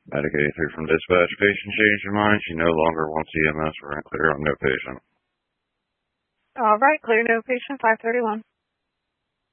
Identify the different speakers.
Speaker 1: Medic 83 from dispatch. Patient changed your mind. She no longer wants EMS. We're going to clear on no patient.
Speaker 2: All right, clear no patient, 531.